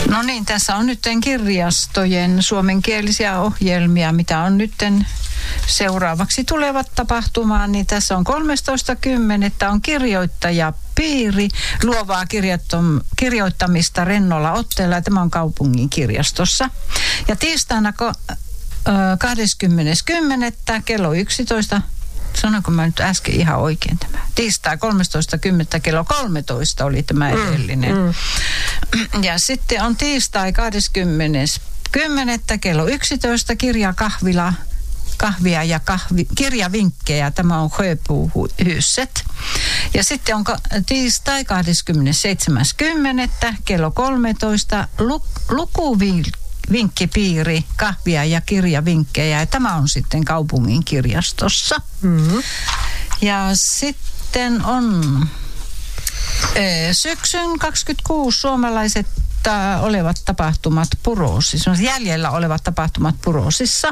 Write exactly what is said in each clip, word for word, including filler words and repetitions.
No niin, tässä on nyt kirjastojen suomenkielisiä ohjelmia, mitä on nyt seuraavaksi tulevat tapahtumaan, niin tässä on kolmastoista kymmenettä on kirjoittajapiiri, luovaa kirjoittamista rennolla otteella. Tämä on kaupungin kirjastossa. Ja tiistaina kahdeskymmenes kymmenettä kello yksitoista. Sanoinko mä nyt äsken ihan oikein tämä? Tiistai kolmastoista kymmenettä kello kolmetoista oli tämä edellinen. Mm, mm. Ja sitten on tiistai kahdeskymmenes kymmenettä kello yksitoista kirjakahvila, kahvia ja kahvi, kirjavinkkejä. Tämä on Sjöbohusset. Ja sitten on tiistai kahdeskymmenesseitsemäs kymmenettä kello kolmetoista luk, lukuvinkkejä. Vinkkipiiri, kahvia ja kirjavinkkejä. Ja tämä on sitten kaupungin kirjastossa. Mm-hmm. Ja sitten on e, syksyn kaksikymmentäkuusi suomalaiset ä, olevat tapahtumat Puroosissa. Jäljellä olevat tapahtumat Puroosissa.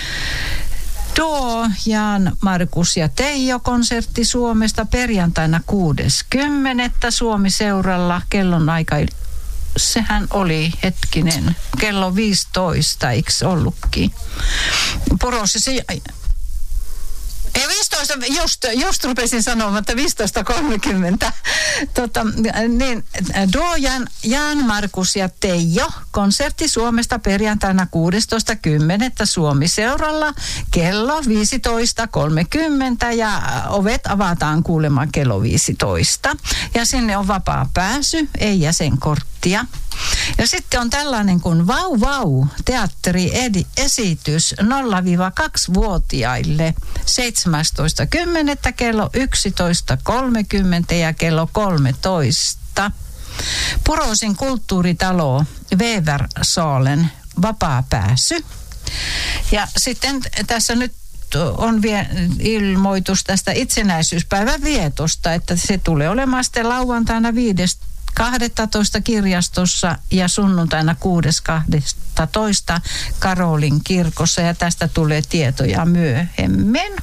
Duo, Jaan, Markus ja Teijo konsertti Suomesta perjantaina kuudes kymmenettä Suomi-seuralla kellon aika. Sehän oli hetkinen, kello viisitoista, eikö ollutkin? Puroosissa, ei viisitoista, just, just rupesin sanomaan, että viisitoista kolmekymmentä. Tota, niin, Duo, Jan, Jaan, Markus ja Teijo, konsertti Suomesta perjantaina kuudestoista kymmenettä Suomi-seuralla kello viisitoista kolmekymmentä ja ovet avataan kuulemma kello viisitoista. Ja sinne on vapaa pääsy, ei jäsenkorttia. Ja sitten on tällainen kuin Vau Vau teatteri-esitys nolla kaksi-vuotiaille seitsemästoista kymmenettä kello yksitoista kolmekymmentä ja kello kolmetoista. Puroosin kulttuuritalo Vävärsaalen vapaa pääsy. Ja sitten tässä nyt on vielä ilmoitus tästä itsenäisyyspäivän vietosta, että se tulee olemaan sitten lauantaina viidestä kahdennellatoista kirjastossa ja sunnuntaina kuudes kahdestoista Karolin kirkossa, ja tästä tulee tietoja myöhemmin.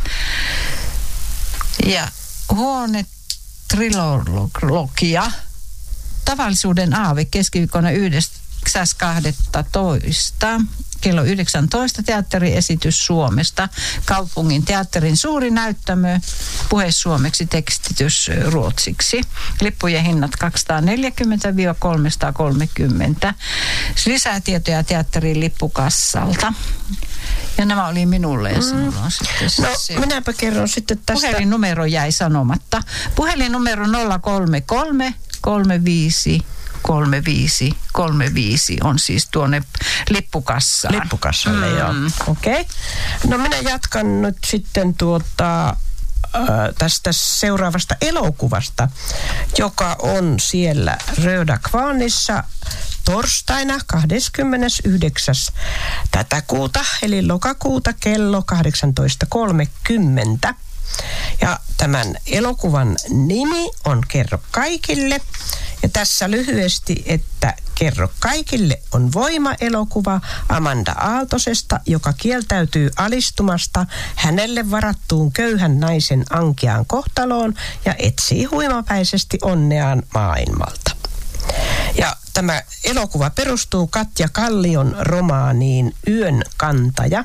Ja huonetrilogia, tavallisuuden aave keskiviikkona yhdeksäs kahdestoista kello yhdeksäntoista teatteriesitys Suomesta. Kaupungin teatterin suuri näyttämö, puhe suomeksi, tekstitys ruotsiksi. Lippujen hinnat kaksisataaneljäkymmentä kolmesataakolmekymmentä. Lisää tietoja teatterin lippukassalta. Ja nämä oli minulle ja sinulla on sitten No se. Minäpä kerron sitten tästä. Puhelinnumero jäi sanomatta. Puhelinnumero nolla kolme kolme kolme viisi kolme viisi kolme viisi on siis tuonne lippukassaan. Lippukassalle, mm. joo. Okei. Okay. No minä jatkan nyt sitten tuota, äh, tästä seuraavasta elokuvasta, joka on siellä Röda Kvarnissa torstaina kahdeskymmenesyhdeksäs tätä kuuta, eli lokakuuta kello kahdeksantoista kolmekymmentä. Ja tämän elokuvan nimi on Kerro kaikille. Ja tässä lyhyesti, että Kerro kaikille on voima-elokuva Amanda Aaltosesta, joka kieltäytyy alistumasta hänelle varattuun köyhän naisen ankeaan kohtaloon ja etsii huimapäisesti onneaan maailmalta. Ja tämä elokuva perustuu Katja Kallion romaaniin Yön kantaja.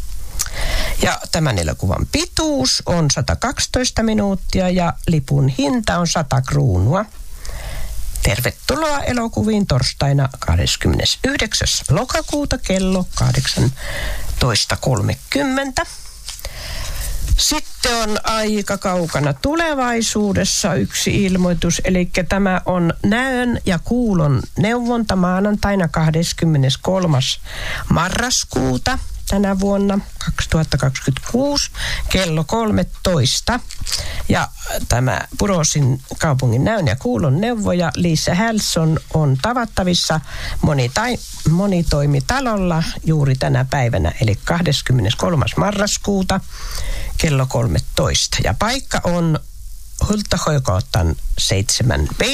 Ja tämän elokuvan pituus on sata kaksitoista minuuttia ja lipun hinta on sata kruunua. Tervetuloa elokuviin torstaina kahdeskymmenesyhdeksäs lokakuuta kello kahdeksantoista kolmekymmentä. Sitten on aika kaukana tulevaisuudessa yksi ilmoitus, eli tämä on näön ja kuulon neuvonta maanantaina kahdeskymmeneskolmas marraskuuta tänä vuonna kaksituhattakaksikymmentäkuusi kello kolmetoista. Ja tämä Puroosin kaupungin näön ja kuulon neuvoja Liisa Hälsson on tavattavissa monitai, monitoimitalolla juuri tänä päivänä, eli kahdeskymmeneskolmas marraskuuta kello kolmetoista. Ja paikka on Hultasjögatan seitsemän B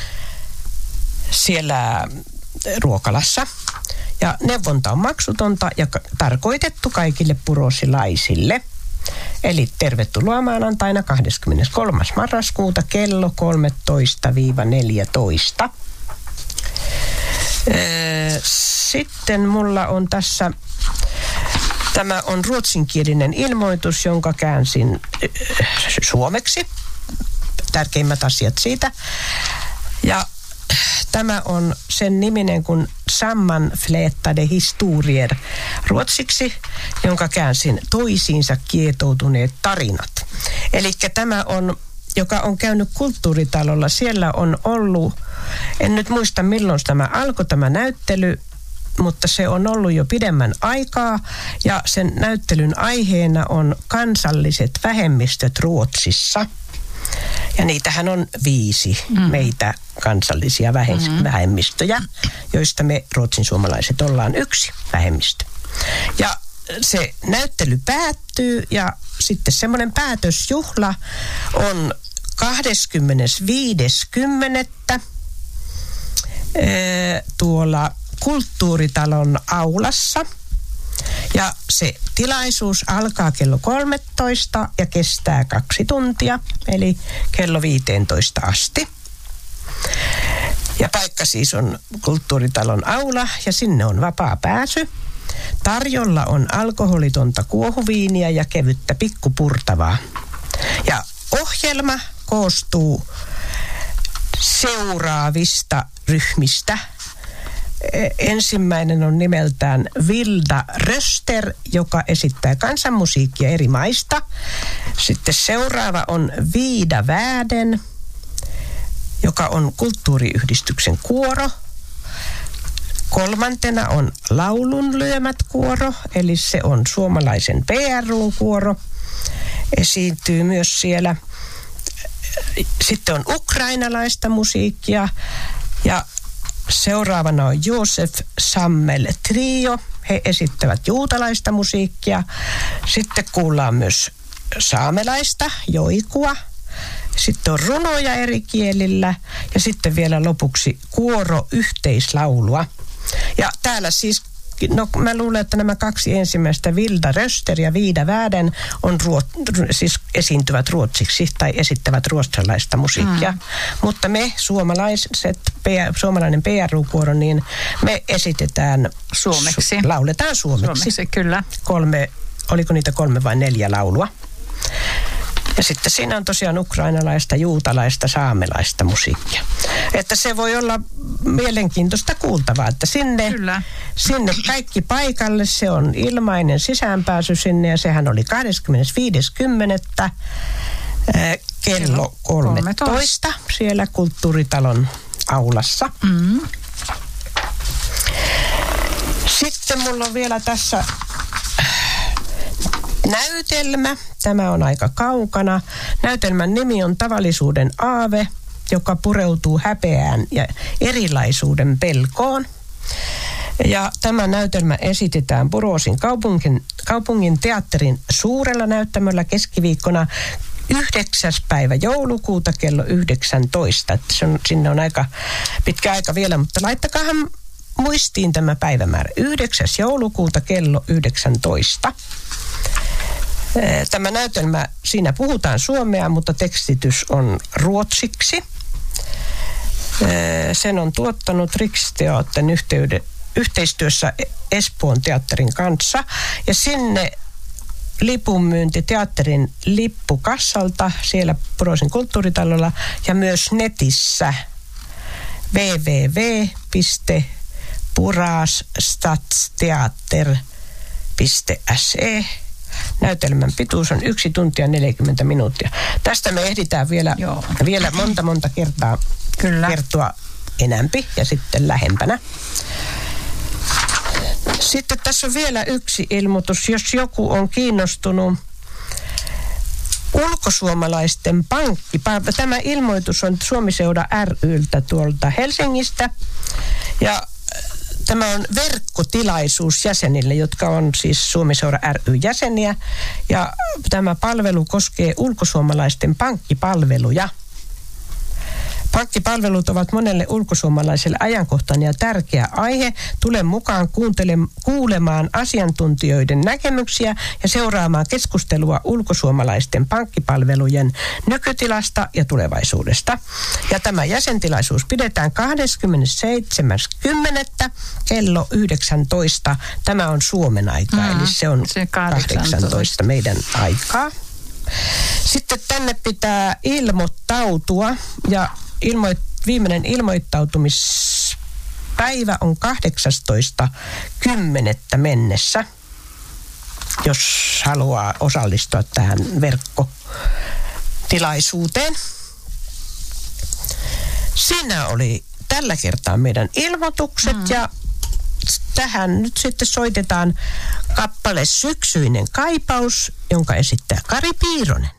siellä ruokalassa. Ja neuvonta on maksutonta ja ka- tarkoitettu kaikille purosilaisille. Eli tervetuloa maanantaina kahdeskymmeneskolmas marraskuuta kello kolmetoista neljätoista. Sitten mulla on tässä, tämä on ruotsinkielinen ilmoitus, jonka käänsin suomeksi. Tärkeimmät asiat siitä. Ja tämä on sen niminen kuin Sammanflätade historier ruotsiksi, jonka käänsin toisiinsa kietoutuneet tarinat. Eli tämä on, joka on käynyt Kulttuuritalolla. Siellä on ollut, en nyt muista milloin tämä alkoi tämä näyttely, mutta se on ollut jo pidemmän aikaa ja sen näyttelyn aiheena on kansalliset vähemmistöt Ruotsissa. Ja niitähän on viisi mm. meitä kansallisia vähe- vähemmistöjä, joista me ruotsinsuomalaiset ollaan yksi vähemmistö. Ja se näyttely päättyy ja sitten semmoinen päätösjuhla on kahdeskymmenesviides kymmenettä tuolla Kulttuuritalon aulassa. Ja se tilaisuus alkaa kello kolmetoista ja kestää kaksi tuntia, eli kello viisitoista asti. Ja paikka siis on Kulttuuritalon aula ja sinne on vapaa pääsy. Tarjolla on alkoholitonta kuohuviiniä ja kevyttä pikkupurtavaa. Ja ohjelma koostuu seuraavista ryhmistä. Ensimmäinen on nimeltään Vilda Röster, joka esittää kansanmusiikkia eri maista. Sitten seuraava on Vida Vääden, joka on kulttuuriyhdistyksen kuoro. Kolmantena on Laulun lyömät kuoro, eli se on suomalaisen P R U-kuoro. Esiintyy myös siellä. Sitten on ukrainalaista musiikkia ja seuraavana on Josef Sammel Trio. He esittävät juutalaista musiikkia. Sitten kuullaan myös saamelaista, joikua. Sitten on runoja eri kielillä ja sitten vielä lopuksi kuoro yhteislaulua. Ja täällä siis, no mä luulen, että nämä kaksi ensimmäistä, Vilda Röster ja Vida Vääden, on ruot, siis esiintyvät ruotsiksi tai esittävät ruotsalaista musiikkia. Mm. Mutta me suomalaiset, suomalainen P R U-kuoro, niin me esitetään suomeksi. Su, lauletaan suomeksi. Suomeksi, kyllä. Kolme, oliko niitä kolme vai neljä laulua? Ja sitten siinä on tosiaan ukrainalaista, juutalaista, saamelaista musiikkia. Että se voi olla mielenkiintoista kuultavaa, että sinne, sinne kaikki paikalle, se on ilmainen sisäänpääsy sinne ja sehän oli kahdeskymmenesviides kymmenettä kello kolmetoista siellä Kulttuuritalon aulassa. Mm. Sitten mulla on vielä tässä näytelmä. Tämä on aika kaukana. Näytelmän nimi on Tavallisuuden aave, joka pureutuu häpeään ja erilaisuuden pelkoon. Ja tämä näytelmä esitetään Boråsin kaupungin, kaupungin teatterin suurella näyttämöllä keskiviikkona yhdeksäs päivä joulukuuta kello yhdeksäntoista. Että se on, sinne on aika pitkä aika vielä, mutta laittakaahan muistiin tämä päivämäärä. yhdeksäs joulukuuta kello yhdeksäntoista. Tämä näytelmä, siinä puhutaan suomea, mutta tekstitys on ruotsiksi. Sen on tuottanut Riksteatern yhteyde, yhteistyössä Espoon teatterin kanssa. Ja sinne lipunmyynti teatterin lippukassalta siellä Boråsin Kulttuuritalolla ja myös netissä double-u double-u double-u piste burasstadsteater piste se. Näytelmän pituus on yksi tuntia neljäkymmentä minuuttia. Tästä me ehditään vielä, vielä monta monta kertaa Kyllä. kertoa enämpi ja sitten lähempänä. Sitten tässä on vielä yksi ilmoitus, jos joku on kiinnostunut ulkosuomalaisten pankki. Tämä ilmoitus on Suomiseura ry:ltä tuolta Helsingistä ja tämä on verkkotilaisuus jäsenille, jotka on siis Suomiseura ry-jäseniä. Ja tämä palvelu koskee ulkosuomalaisten pankkipalveluja. Pankkipalvelut ovat monelle ulkosuomalaiselle ajankohtainen ja tärkeä aihe. Tule mukaan kuuntele- kuulemaan asiantuntijoiden näkemyksiä ja seuraamaan keskustelua ulkosuomalaisten pankkipalvelujen nykytilasta ja tulevaisuudesta. Ja tämä jäsentilaisuus pidetään kahdeskymmenesseitsemäs kymmenettä kello yhdeksäntoista. Tämä on Suomen aikaa, mm, eli se on se kahdeksantoista meidän aikaa. Sitten tänne pitää ilmoittautua ja ilmoit, viimeinen ilmoittautumispäivä on kahdeksastoista kymmenettä mennessä, jos haluaa osallistua tähän verkkotilaisuuteen. Siinä oli tällä kertaa meidän ilmoitukset mm. ja tähän nyt sitten soitetaan kappale Syksyinen kaipaus, jonka esittää Kari Piironen.